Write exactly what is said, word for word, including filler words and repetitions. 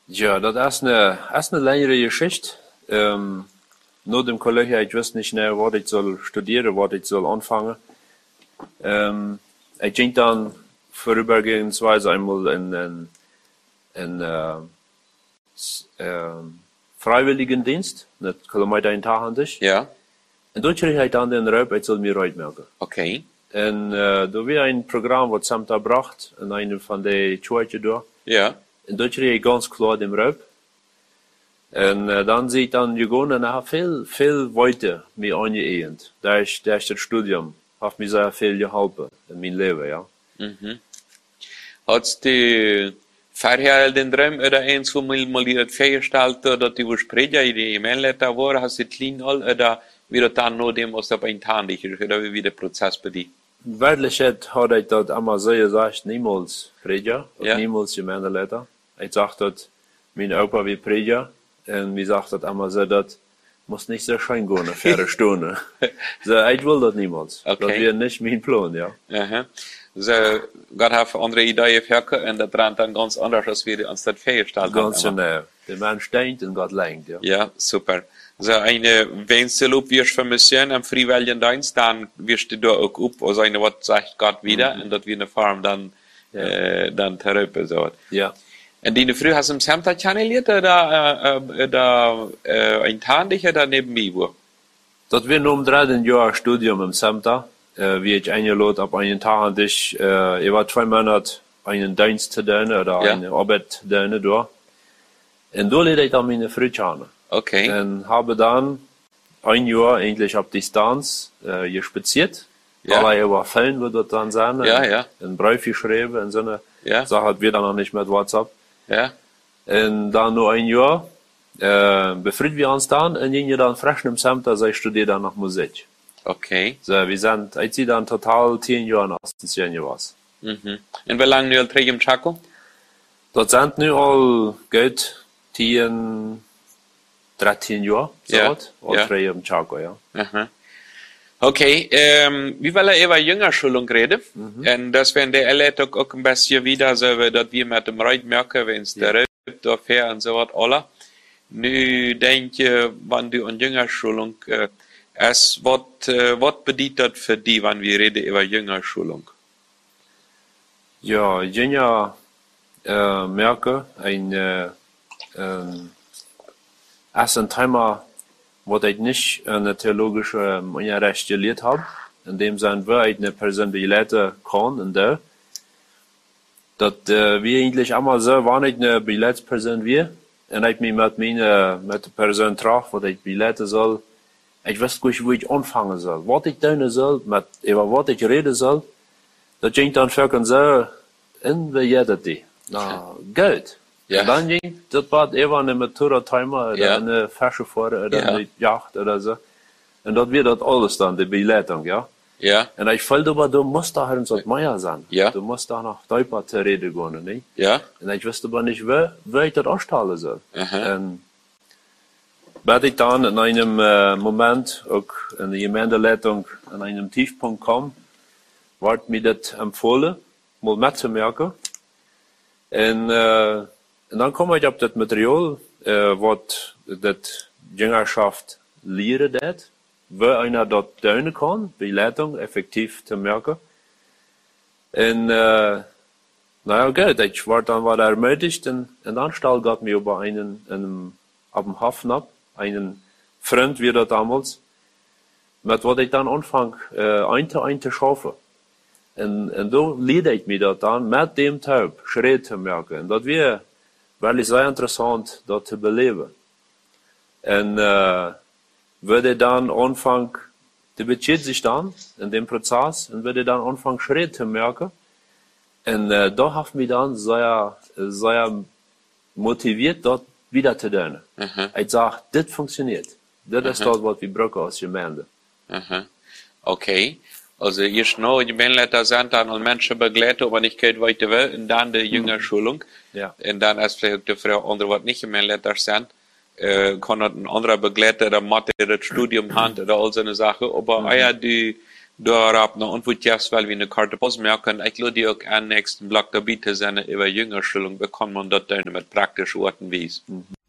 Ja, das ist eine, das ist eine längere Geschichte. Ähm, nur dem Kollegen, ich wusste nicht mehr, was ich soll studieren, was ich soll anfangen. Ähm, ich ging dann vorübergehensweise einmal in, in, in äh, äh, Freiwilligendienst, nicht Kilometer in Tag. Ja. Und dort krieg ich dann den Rap, ich soll mir heute merken. Okay. Und äh, da war ein Programm, das Samta bracht, in einem von den Churchen da. Ja. Und dort krieg ich ganz klar den Rap. Und äh, dann sehe ich dann gegangen und habe viel, viel weiter mir angeehnt. Da ist, da ist das Studium, hat mir sehr viel geholfen in meinem Leben, ja. Mhm. Hast du vorher den Traum oder eins, wo man mal das festgestellt hat, dass du Sprecher in die E-Mail-Letter war, hast du klein all, oder wie dann nur dem, was da bei Tag ist, oder wie der Prozess bei dir? In Wirklichkeit hatte ich das immer so gesagt, niemals Prediger, Ja. niemals Gemeindeleiter. Ich sagte, mein Opa wie Prediger, und mir sagt das immer so, das muss nicht so schön gehen, für eine Stunde. So, ich will das niemals. Okay. Das wäre nicht mein Plan, ja. Aha. So, Gott hat andere Ideen für und das rennt dann ganz anders, als wir uns das festgestellt haben. Ganz genau. Der Mensch denkt und Gott lenkt, ja. Ja, super. So eine, wenn du ob wirst vermissen am Freiwilligendienst, dann wirst du da auch up, also eine, was sagt Gott wieder, Mhm. und dass wir eine Farm dann, Ja. äh, dann terüber so. Ja. Und die früh hast du im Samtag channeliert, oder, äh, oder, äh, ein Tag dich, oder neben mir, wo? Das wir um drei Jahre Studium im Samta, äh, wie ich eingeladen auf einen Tag und ich, äh, ich war zwei Monate einen Dienst zu tun oder Ja. eine Arbeit zu tun da. Und da lernte ich dann meine Frühchane. Okay. Und habe dann ein Jahr eigentlich auf Distanz äh, gespaziert. Ja. Alle über Fällen würde das dann sein. Ja, ja. Ein Brief geschrieben und so eine Ja. Sache hat wir dann noch nicht mit WhatsApp. Ja. Und dann nur ein Jahr, äh, befreit wir uns dann und gingen dann frisch im Samta, also ich studiere dann noch Musik. Okay. So, wir sind, ich sehe dann total zehn Jahre nach zehn Jahren. Mhm. Und wie lange nu al träg im Chaco? Das sind nu all gut zehn, dreizehn Jahre, so Ja, was, all ja. drei im Chaco, ja. Aha. Okay, ähm, wie will er über Jüngerschulung reden? Mhm. Und das werden der Eltern auch, auch ein bisschen wieder so, dass wir mit dem Reit merken, wenn es Ja. der Reit da fährt und so was alle. Nu denke, wenn du an Jüngerschulung, äh, es, was, äh, was bedeutet das für die, wenn wir reden über Jüngerschulung? Ja, Jünger äh, merke, ein, äh, ähm, erst ein Thema, was ich nicht in der theologischen Unterricht gelehrt habe, in dem Sinne, wo ich eine Person beleiten kann, und der, dass äh, wir eigentlich immer so, wenn ich eine Beleitsperson wir, und ich mich mit meiner, mit der Person traf, was ich beleiten soll, ich weiß gar nicht, wo ich anfangen soll, was ich tun soll, mit, über was ich reden soll, das ging dann für so, in wie jeder die. Na, Geld. Ja. Und dann ging, das war eben eine Motorradtimer oder Ja. eine Fährchauffeur oder Ja. eine Yacht oder so. Und das wird das alles dann, die Beleitung, ja. Ja, Und ich fällt aber, du musst da halt so Meier sein. Ja. Du musst da nach Deutschland zu reden gehen, nicht? ja, Und ich wusste aber nicht, wo, wo ich das ausstellen soll. Aha. Und werd ich dann in einem äh, Moment auch in der Gemeindeleitung an einem Tiefpunkt kam, ward mir das empfohlen, mal mitzumerken. Und, äh, und dann komme ich auf das Material, äh, was das Jüngerschaft lehren das, wo einer dort tun kann, die Leitung effektiv zu merken. Und, äh, naja, gut, ich war dann war ermutigt und, und dann stellt Gott mir über einen, einen, auf dem Hafen ab, einen Freund wieder damals, mit was ich dann anfange, äh, ein zu ein zu schaffen. Und, und da leide ich mir das dann mit dem Taub Schritt zu merken. Und das wäre wirklich sehr interessant, das zu beleben. Und, äh, würde dann anfangen, die bezieht sich dann in dem Prozess und würde dann anfangen, Schritt zu merken. Und äh, da hat mich dann sehr, sehr motiviert, dort wieder zu tun. Aha. Ich sage, das funktioniert. Das ist das, was wir brauchen als Gemeinde. Aha. Okay. Also, eerst nou, je bent zijn dan al mensen begeleiden, aber nicht geht weiter will, und dann die Jüngerschulung. Ja. Und dann als vielleicht die Frau andere, was nicht Gemeinleiter sind, äh, kann das ein anderer Begleiter, der Mathe, das Studium hat, oder all so eine Sache. Aber, mhm. ah ja, die, Darauf noch und wird jetzt, weil wir eine Karte ausmerken, ich glaube, die auch am nächsten Block dabei zu sein, über Jüngerstellung bekommt man dort dann mit praktischen Worten wies.